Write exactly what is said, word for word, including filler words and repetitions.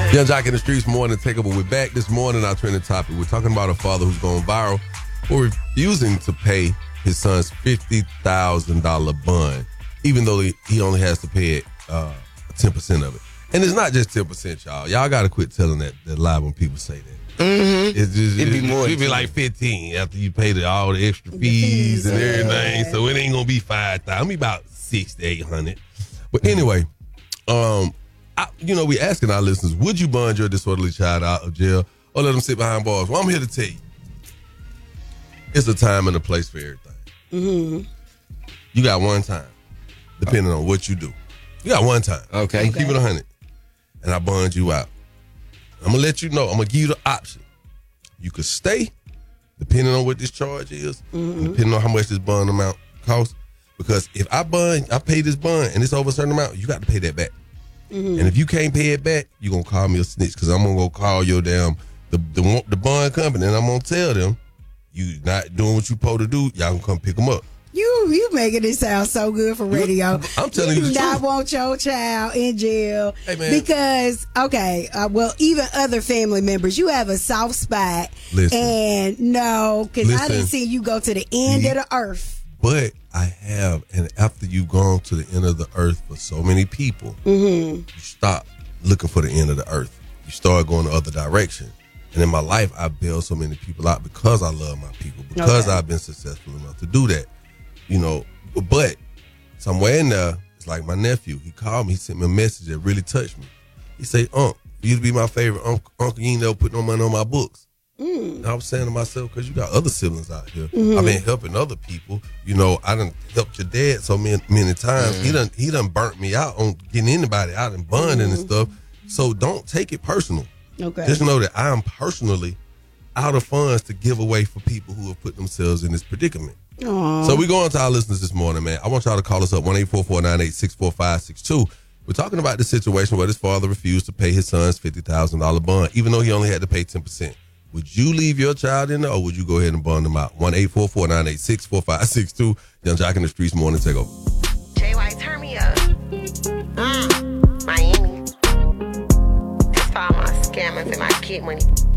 Young Jock in the Streets morning takeover. We're back this morning. Our trending topic. We're talking about a father who's going viral for refusing to pay his son's fifty thousand dollars bond, even though he, he only has to pay it uh, ten percent of it. And it's not just ten percent, y'all. Y'all got to quit telling that, that lie when people say that. Mm-hmm. It's just, It'd it, be more. It'd be like fifteen after you pay the, all the extra fees and everything. So it ain't going to be five thousand. It'll be about six to eight hundred. But anyway, um, I, you know, we asking our listeners, would you bond your disorderly child out of jail or let them sit behind bars? Well, I'm here to tell you, it's a time and a place for everything. Mm-hmm. You got one time, depending on what you do. You got one time. Okay. Keep it one hundred. And I bond you out. I'm going to let you know. I'm going to give you the option. You could stay, depending on what this charge is, Mm-hmm. depending on how much this bond amount costs. Because if I bond, I pay this bond, and it's over a certain amount, you got to pay that back. Mm-hmm. And if you can't pay it back, you're going to call me a snitch because I'm going to go call your damn, the, the the bond company, and I'm going to tell them, you not doing what you supposed to do, y'all can come pick them up. You you making it sound so good for radio. I'm telling you, you the do not truth. want your child in jail. Hey, man. Because, okay, uh, well, even other family members, you have a soft spot. Listen. And no, because I Listen. didn't see you go to the end See? of the earth. But I have, and after you've gone to the end of the earth for so many people, Mm-hmm. you stop looking for the end of the earth. You start going the other direction. And in my life, I bailed so many people out because I love my people, because Okay. I've been successful enough to do that. You know, but somewhere in there, it's like my nephew. He called me. He sent me a message that really touched me. He said, Unc, you used to be my favorite uncle. Uncle, you ain't never put no money on my books. Mm. And I was saying to myself, because you got other siblings out here. Mm-hmm. I've been helping other people. You know, I done helped your dad so many, many times. Mm. He done he done burnt me out on getting anybody out and bonding and stuff. So don't take it personal. Okay. Just know that I am personally out of funds to give away for people who have put themselves in this predicament. Aww. So we going to our listeners this morning, man. I want y'all to call us up, one eight four four, nine eight six, four five six two. We're talking about the situation where this father refused to pay his son's fifty thousand dollars bond, even though he only had to pay ten percent. Would you leave your child in there, or would you go ahead and bond them out? one eight four four, nine eight six, four five six two. Young Jock in the Streets morning takeover. J Y, turn me up. Mm, Miami. That's for all my scammers and my kid money.